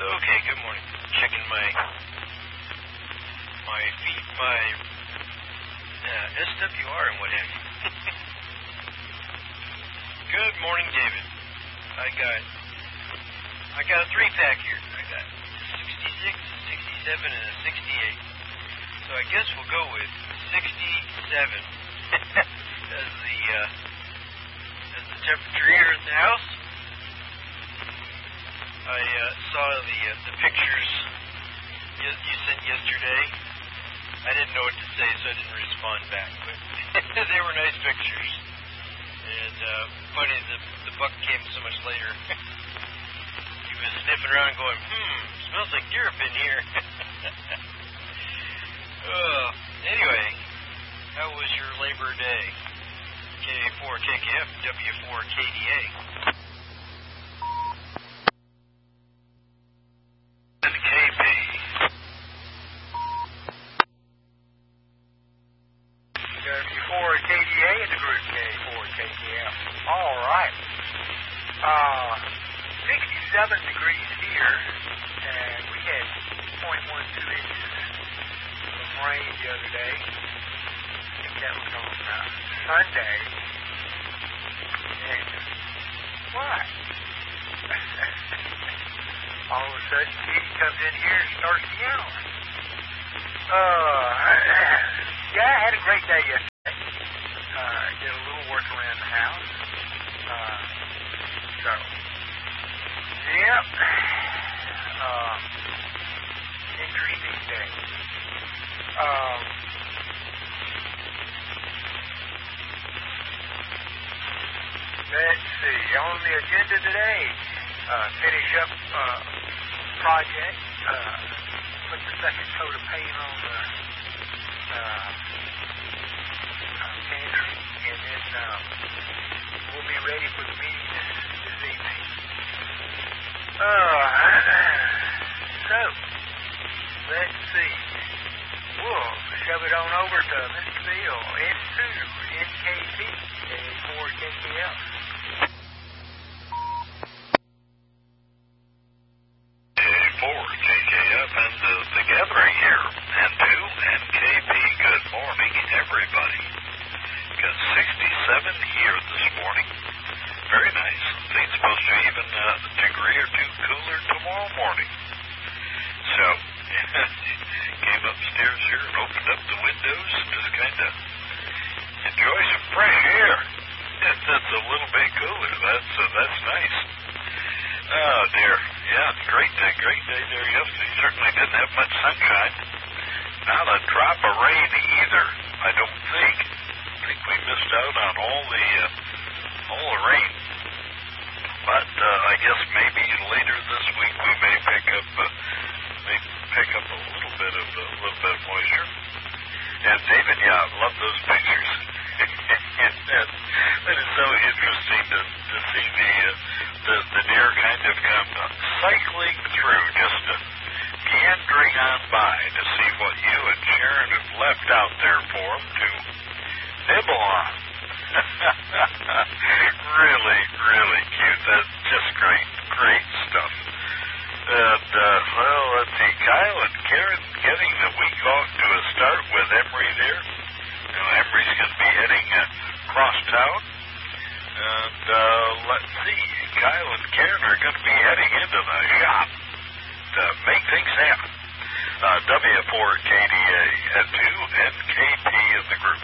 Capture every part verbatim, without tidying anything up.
Okay, good morning. Checking my my feet, my uh, S W R and what have you. Good morning, David. I got I got a three pack here. I got sixty-six, sixty-seven, and a sixty-eight. So I guess we'll go with sixty-seven as the uh, as the temperature here in the house. I uh, saw the uh, the pictures you, you sent yesterday. I didn't know what to say, so I didn't respond back. But they were nice pictures. And uh, funny, the the buck came so much later. He was sniffing around, going, "Hmm, smells like deer up in here." uh, anyway, how was your Labor Day? K four K K F, W four K D A. Seven degrees here, and we had zero point one two inches of rain the other day. I think that was on uh, Sunday. And what? All of a sudden, Kitty comes in here and starts yelling. Uh, yeah, I had a great day yesterday. Uh, did a little work around the house. Uh, so. Yep. Um, interesting day. Um, let's see. On the agenda today, uh, finish up uh, project. Uh, put the second coat of paint on the uh, uh, pantry, and then uh, we'll be ready for the meeting this, this evening. Uh, so, let's see. We'll shove it on over to Mister Bill, N two, N K P, K four K K F. K four K K F and uh, the gathering here. N two, N K P, good morning, everybody. Got sixty-seven here this morning. Very nice. I think it's supposed to be even a degree or two cooler tomorrow morning. So, came upstairs here and opened up the windows and just kind of enjoy some fresh air. It's, it's a little bit cooler. That's uh, that's nice. Oh, dear. Yeah, great day, great day there yesterday. Certainly didn't have much sunshine. Not a drop of rain either, I don't think. I think we missed out on all the... Uh, all the rain, but uh, I guess maybe later this week we may pick up, uh, may pick up a little bit of a little bit of moisture. And David, yeah, I love those pictures. That is so interesting to to see the uh, the, the deer kind of come cycling through, just uh, meandering on by to see what you and Sharon have left out there for them to nibble on. Really, really cute. That's just great, great stuff. And, uh, well, let's see, Kyle and Karen getting the week off to a start with Emery there. You know, Emery's going to be heading uh, across town. And, uh, let's see, Kyle and Karen are going to be heading into the shop to make things happen. Uh, W four K D A and two N K P in the group.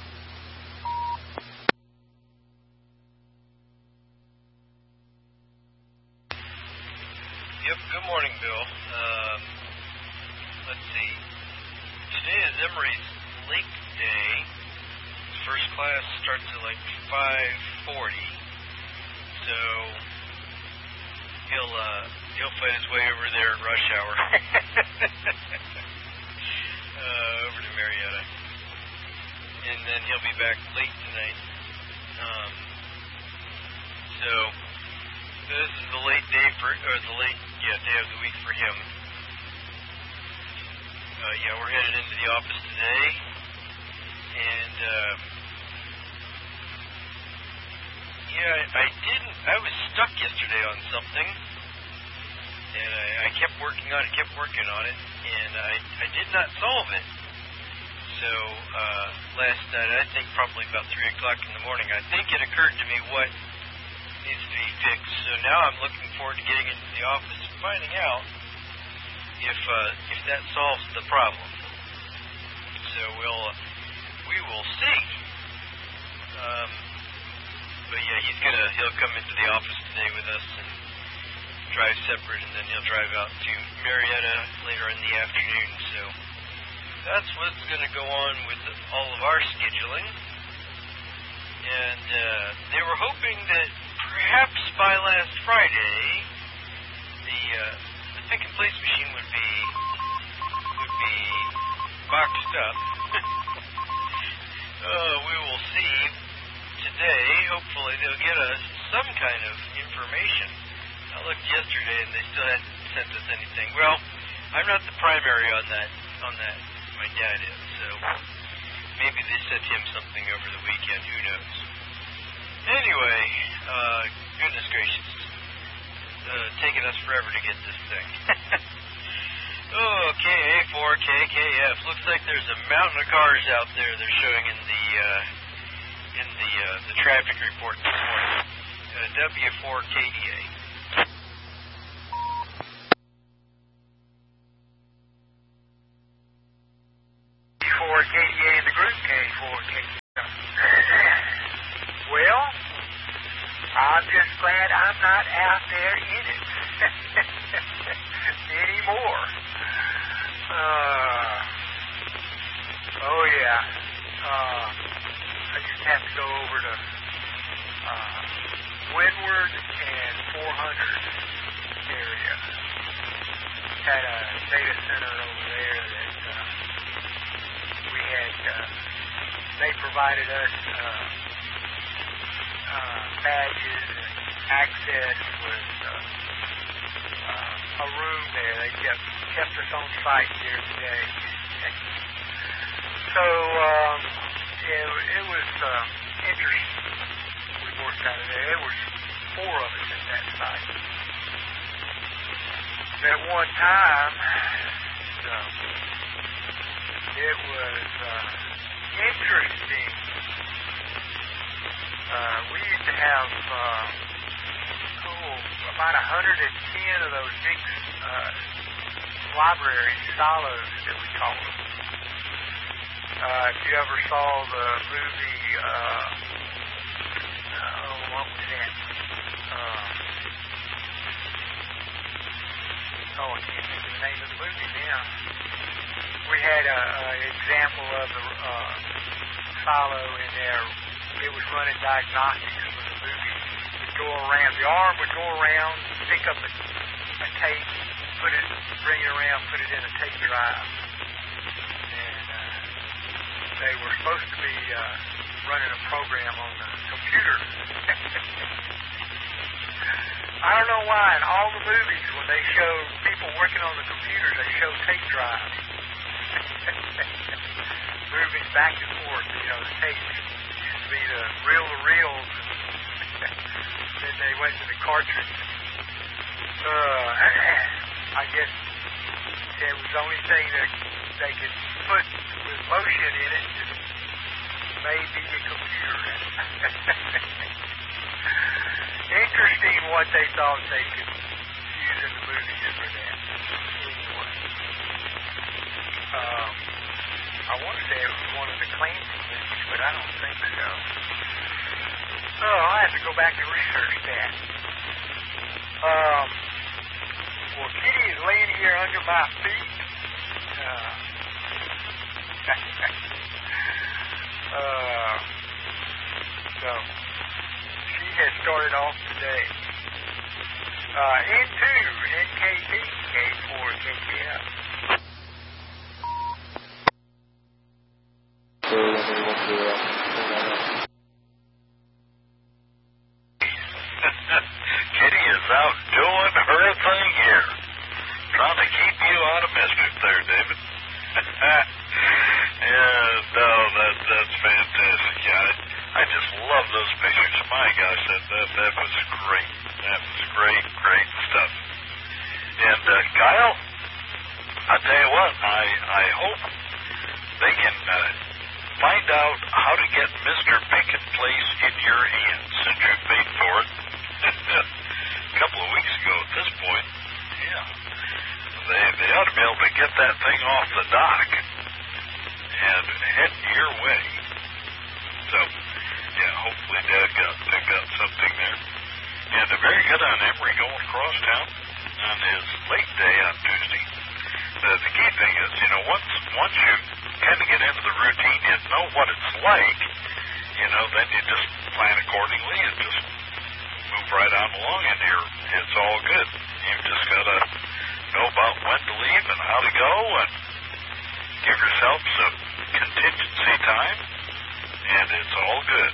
Yep, good morning, Bill. Uh, let's see. Today is Emery's Lake Day. His first class starts at like five forty. So he'll uh, he'll fight his way over there at rush hour. uh, over to Marietta. And then he'll be back late tonight. Um, so this is the late day for, or the late, yeah, day of the week for him. Uh, yeah, we're headed into the office today, and uh, yeah, I, I didn't, I was stuck yesterday on something, and And I, I kept working on it, kept working on it, and I, I did not solve it. So uh, last night, I think probably about three o'clock in the morning, I think it occurred to me what needs to be fixed. So now I'm looking forward to getting into the office and finding out if uh, if that solves the problem. So we'll uh, we will see. Um, but yeah, he's gonna he'll come into the office today with us and drive separate, and then he'll drive out to Marietta later in the afternoon. So that's what's going to go on with all of our scheduling. And uh, they were hoping that perhaps by last Friday, the uh, the pick and place machine would be would be boxed up. uh, we will see today. Hopefully, they'll get us some kind of information. I looked yesterday, and they still hadn't sent us anything. Well, I'm not the primary on that. On that, my dad is. So maybe they sent him something over the weekend. Who knows? Anyway, uh, goodness gracious, uh, taking us forever to get this thing. Oh, K A four K K F. Looks like there's a mountain of cars out there. They're showing in the uh, in the uh, the traffic report this morning. Uh, W four K D A. four K D A, the group K four K D A. Well, I'm just glad I'm not out there in it anymore. Uh, oh, yeah. Uh, I just have to go over to uh, Windward and four hundred area. Had a data center over there that uh, we had, uh, they provided us uh, uh, badges and access with uh, uh, a room there. They kept, kept us on site here today. So um, it, it was uh, interesting. We worked out of there. There was four of us at that site. At one time, so it was uh, interesting. Uh, we used to have uh, oh, about one hundred ten of those big uh, libraries, silos that we call them. Uh, if you ever saw the movie, uh, oh, what was that? Uh, oh, I can't think of the name of the movie now. We had an example of the uh, silo in there. It was running diagnostics for the movie. It would go around, the arm would go around, pick up a, a tape, put it, bring it around, put it in a tape drive. And uh, they were supposed to be uh, running a program on the computer. I don't know why in all the movies when they show people working on the computers, they show tape drives. Moving back and forth, you know, the tapes used to be the reel-to-reels, and then they went to the cartridge. Uh, I guess it was the only thing that they could put with motion in it, maybe a computer. Interesting what they thought they could use in the movies for that. Anyway. Um, I want to say it was one of the Clancy movies, but I don't think so. So I'll have to go back and research that. Um, well, Kitty is laying here under my feet. Uh, uh, so she has started off today. Uh, N two, N K P, K four, K K F. Kitty is out doing her thing here. Trying to keep you out of mischief there, David. Yeah, no, that, that's fantastic. Yeah, I, I just love those pictures. My gosh, that, that, that was great. That was great, great stuff. And Kyle, I tell you what, I I hope they can uh, find out how to get Mister Pick and Place in your hands since you paid for it a couple of weeks ago at this point. Yeah. They, they ought to be able to get that thing off the dock and head your way. So, yeah, hopefully Dad got, got something there. And uh, very good on Emery going across town on his late day on Tuesday. The, the key thing is, you know, once once you kind of get into the routine, you know what it's like, you know, then you just plan accordingly and just move right on along, and you're, it's all good. You've just got to know about when to leave and how to go and give yourself some contingency time, and it's all good.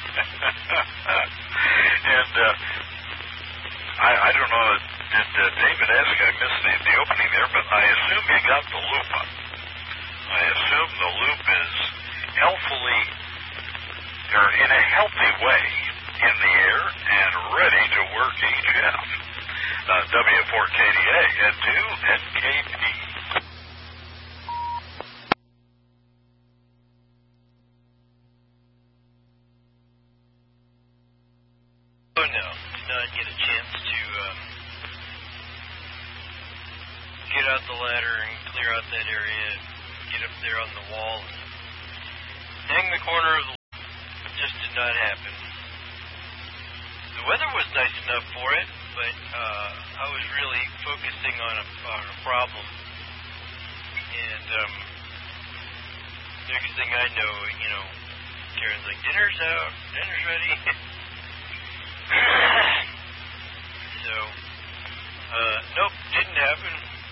and uh, I, I don't know, did uh, David ask, I missed the, the opening there, but I assume you got the loop on. I assume the loop is healthily, or in a healthy way, in the air and ready to work H F. Uh, W four K D A and two N K P. Oh no, did not get a chance to um, get out the ladder and clear out that area and get up there on the wall and hang the corner of the loop. It just did not happen. The weather was nice enough for it, but uh, I was really focusing on a, on a problem. And um, next thing I know, you know, Karen's like, dinner's out, dinner's ready. so, uh, nope, didn't happen.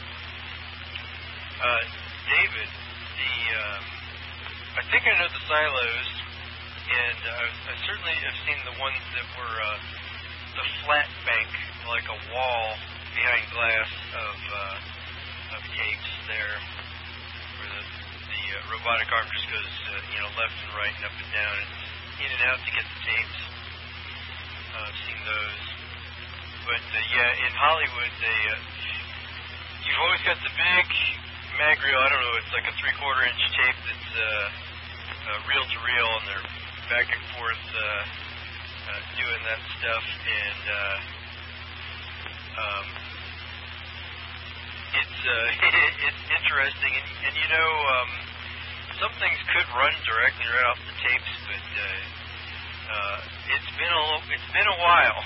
Uh, David, the, um, I think I know the silos, and uh, I certainly have seen the ones that were uh, the flat bank, like a wall behind glass of uh, of tapes there, where the the uh, robotic arm just goes, uh, you know, left and right and up and down and in and out to get the tapes. Uh, I've seen those, but uh, yeah, in Hollywood, they uh, you've always got the big mag reel. I don't know, it's like a three-quarter inch tape that's uh, uh, reel to reel, and they're back and forth uh, uh, doing that stuff, and uh, um, it's uh, it's interesting, and, and you know, um, some things could run directly right off the tapes, but uh, uh, it's been a little, it's been a while.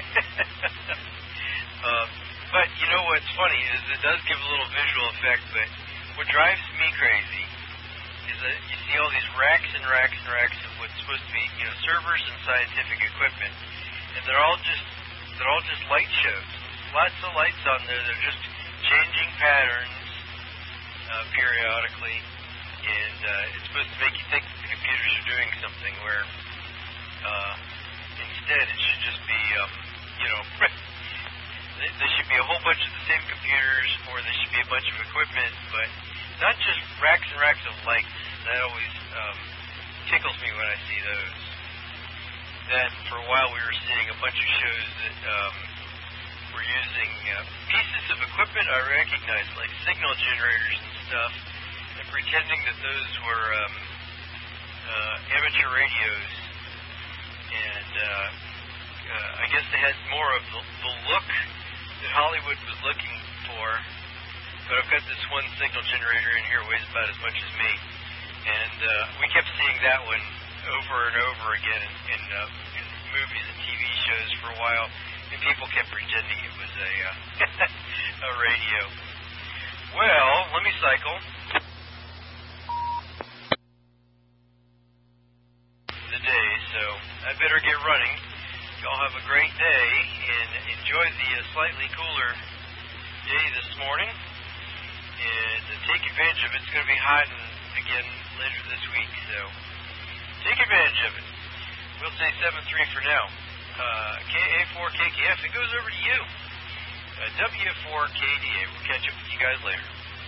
uh, but you know what's funny is it does give a little visual effect, but what drives me crazy is that you see all these racks and racks and racks of what's supposed to be, you know, servers and scientific equipment, and they're all just they're all just light shows. Lots of lights on there. They're just changing patterns uh, periodically, and uh, it's supposed to make you think the computers are doing something. Where uh, instead it should just be, um, you know, there should be a whole bunch of the same computers, or there should be a bunch of equipment, but not just racks and racks of lights. That always um, tickles me when I see those. Then for a while we were seeing a bunch of shows that um, were using uh, pieces of equipment I recognized, like signal generators and stuff, and pretending that those were um, uh, amateur radios. And uh, uh, I guess they had more of the, the look that Hollywood was looking for. But I've got this one signal generator in here, weighs about as much as me, and uh, we kept seeing that one over and over again in, in, uh, in movies and T V shows for a while, and people kept pretending it was a uh, a radio. Well, let me cycle. The day, so I better get running. Y'all have a great day, and enjoy the uh, slightly cooler day this morning. And uh, take advantage of it. It's going to be hot and, again later this week, so take advantage of it. We'll say seven three for now. Uh, K A four K K F, it goes over to you. Uh, W four K D A. We'll catch up with you guys later.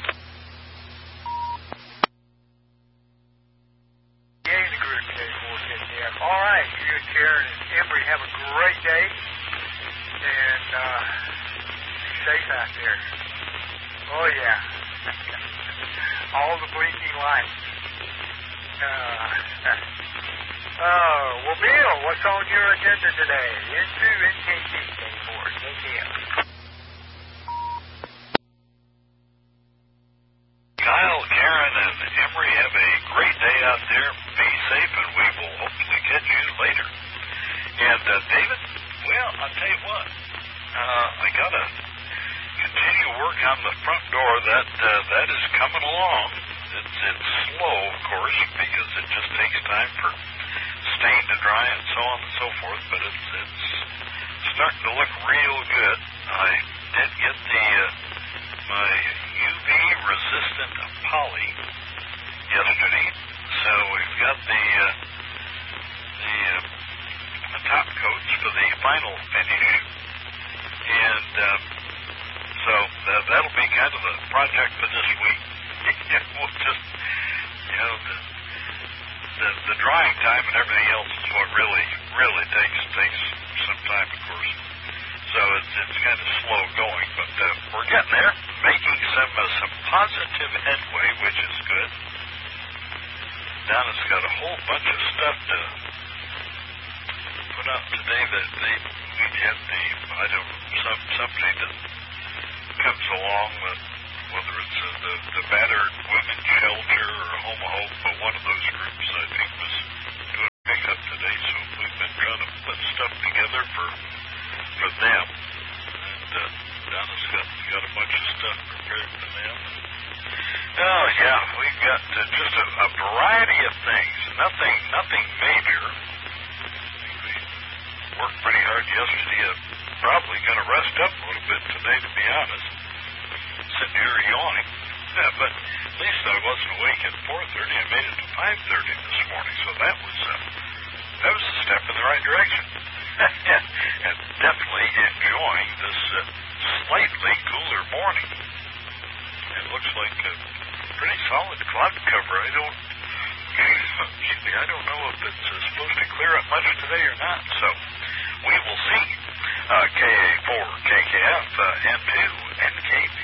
Yeah, the group K A four K K F. All right, you and Karen and Emery have a great day, and uh, be safe out there. Oh, yeah. All the blinking lights. Uh, oh, well, Bill, what's on your agenda today? N two, N K P, K four, K K F. Kyle, Karen, and Emery, have a great day out there. Be safe, and we will hopefully catch you later. And, uh, David, well, I'll tell you what. Uh, I got to continue work on the front door. That uh, that is coming along. It's, it's slow, of course, because it just takes time for stain to dry and so on and so forth, but it's, it's starting to look real good. I did get the uh, my U V-resistant poly yesterday, so we've got the uh, the, uh, the top coats for the final finish, and uh, so that, that'll be kind of the project for this week. We'll just, you know, the, the the drying time and everything else is what really really takes takes some time, of course. So it's it's kind of slow going, but uh, we're getting there, making some uh, some positive headway, which is good. Donna's got a whole bunch of stuff to put out today that they we had the I don't some somebody that comes along with, whether it's uh, the the battered women's shelter or Home of Hope, but one of those groups I think was doing a pickup today. So we've been trying to put stuff together for for them, and uh, Donna's got got a bunch of stuff prepared for them. Oh yeah, we've got uh, just a, a variety of things. Nothing nothing major. We worked pretty hard yesterday. I'm probably going to rest up a little bit today, to be honest. Sitting here yawning. Yeah, but at least I wasn't awake at four thirty. I made it to five thirty this morning, so that was uh, that was a step in the right direction. And definitely enjoying this uh, slightly cooler morning. It looks like a pretty solid cloud cover. I don't, excuse me, I don't know if it's uh, supposed to clear up much today or not. So we will see. Uh, K A four, K K F, uh, N two, N K P.